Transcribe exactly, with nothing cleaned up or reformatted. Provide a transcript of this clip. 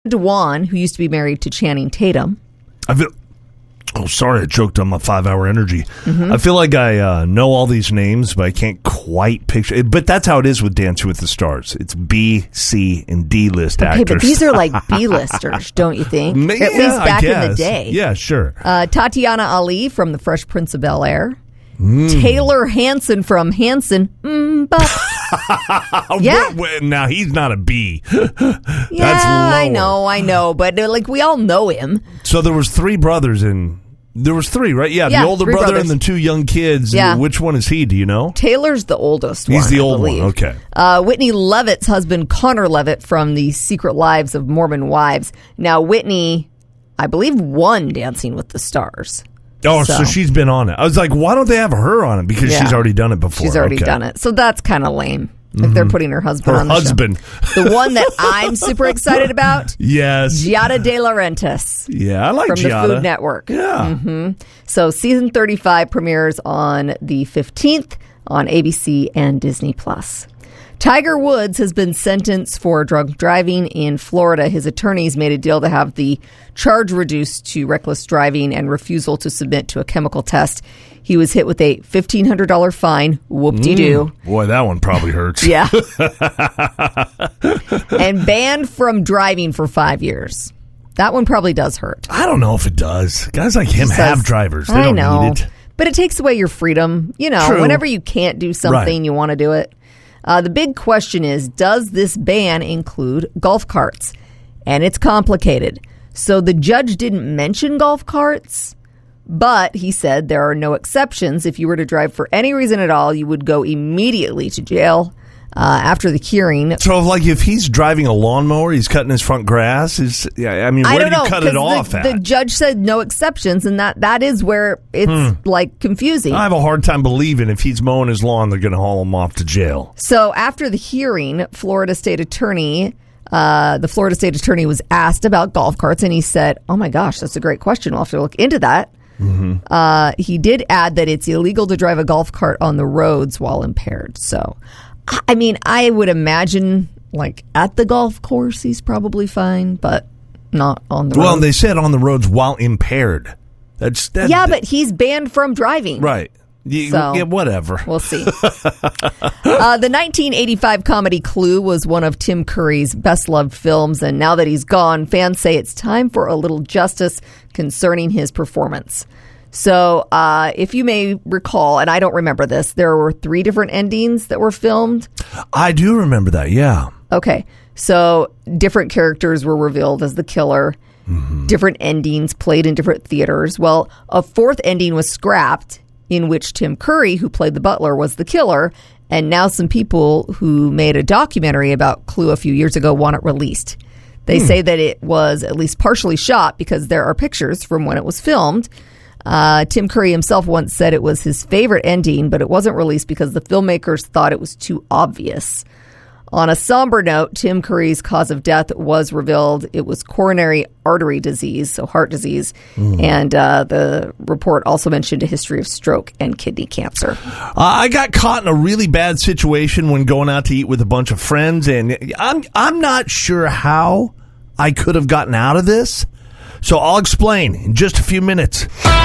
Dewan, who used to be married to Channing Tatum. I feel... Oh, sorry, I choked on my five-hour energy. Mm-hmm. I feel like I uh, know all these names, but I can't quite picture it. But that's how it is with Dancing with the Stars. It's B, C, and D-list okay, actors. But these are like B-listers, don't you think? Yeah, At least back I guess. in the day. Yeah, sure. Uh, Tatiana Ali from The Fresh Prince of Bel-Air. Mm. Taylor Hanson from Hanson. Mm, but yeah. Well, now, he's not a B. Yeah, That's I lower. know, I know. But uh, like we all know him. So there was three brothers in... There was three, right? Yeah, Yeah, the older three brother brothers. and the two young kids. Yeah. Which one is he? Do you know? Taylor's the oldest one. He's the I old one. believe. Okay. Uh, Whitney Levitt's husband, Connor Levitt, from The Secret Lives of Mormon Wives. Now, Whitney, I believe, won Dancing with the Stars. Oh, so, so she's been on it. I was like, why don't they have her on it? Because Yeah. she's already done it before. She's already Okay. done it. So that's kind of lame. Like they're putting her husband Her on the husband. show. The one that I'm super excited about, Yes. Giada De Laurentiis. Yeah, I like From Giada. the Food Network. Yeah. Mm-hmm. So season thirty-five premieres on the fifteenth on A B C and Disney Plus. Tiger Woods has been sentenced for drunk driving in Florida. His attorneys made a deal to have the charge reduced to reckless driving and refusal to submit to a chemical test. He was hit with a fifteen hundred dollars fine. Whoop-de-doo. Mm. Boy, that one probably hurts. Yeah. And banned from driving for five years. That one probably does hurt. I don't know if it does. Guys like him Says, have drivers. They I don't know, need it. but it takes away your freedom. You know, True. whenever you can't do something, Right. you want to do it. Uh, the big question is, does this ban include golf carts? And it's complicated. So the judge didn't mention golf carts, but he said there are no exceptions. If you were to drive for any reason at all, you would go immediately to jail. Uh, after the hearing. So, like, if he's driving a lawnmower, he's cutting his front grass. Is yeah? I mean, where I don't do you know, cut it 'cause off the, at? the judge said no exceptions, and that, that is where it's Hmm. like confusing. I have a hard time believing if he's mowing his lawn, they're going to haul him off to jail. So after the hearing, Florida State Attorney, uh, the Florida State Attorney was asked about golf carts, and he said, "Oh my gosh, that's a great question. We'll have to look into that." Mm-hmm. Uh, he did add that it's illegal to drive a golf cart on the roads while impaired. So, I mean, I would imagine, like, at the golf course, he's probably fine, but not on the Well, road. they said on the roads while impaired. That's that, Yeah, but he's banned from driving. right. You, So, yeah, whatever. We'll see. uh, the nineteen eighty-five comedy Clue was one of Tim Curry's best-loved films, and now that he's gone, fans say it's time for a little justice concerning his performance. So, uh, if you may recall, and I don't remember this, there were three different endings that were filmed. I do remember that, yeah. Okay, so different characters were revealed as the killer. Mm-hmm. Different endings played in different theaters. Well, a fourth ending was scrapped, in which Tim Curry, who played the butler, was the killer. And now some people who made a documentary about Clue a few years ago want it released. They hmm. say that it was at least partially shot because there are pictures from when it was filmed. Uh, Tim Curry himself once said it was his favorite ending, but it wasn't released because the filmmakers thought it was too obvious. On a somber note, Tim Curry's cause of death was revealed. It was coronary artery disease, so heart disease. Mm. And uh, the report also mentioned a history of stroke and kidney cancer. Uh, I got caught in a really bad situation when going out to eat with a bunch of friends, and I'm I'm not sure how I could have gotten out of this. So I'll explain in just a few minutes.